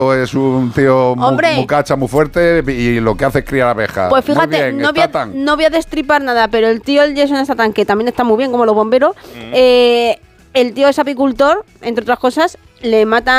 es un tío muy cacha, muy fuerte y lo que hace es criar abejas. Pues fíjate, no voy a destripar nada, pero el tío, el Jason Statham, que también está muy bien, como los bomberos, el tío es apicultor, entre otras cosas, le matan